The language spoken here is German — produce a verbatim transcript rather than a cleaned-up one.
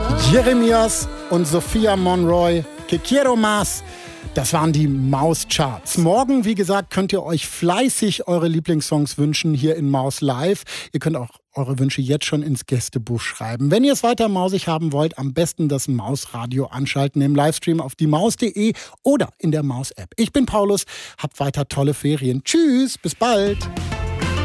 Jeremias und Sophia Monroy, Que Quiero Más. Das waren die Maus-Charts. Morgen, wie gesagt, könnt ihr euch fleißig eure Lieblingssongs wünschen hier in Maus Live. Ihr könnt auch eure Wünsche jetzt schon ins Gästebuch schreiben. Wenn ihr es weiter mausig haben wollt, am besten das Mausradio anschalten im Livestream auf die maus punkt de oder in der Maus-App. Ich bin Paulus, habt weiter tolle Ferien. Tschüss, bis bald.